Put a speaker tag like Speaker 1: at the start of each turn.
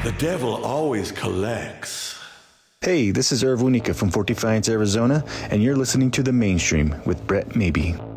Speaker 1: The devil always collects.
Speaker 2: Hey, this is Irv Wunika from Fort Defiance, Arizona, and you're listening to The Mainstream with Brett Maybe.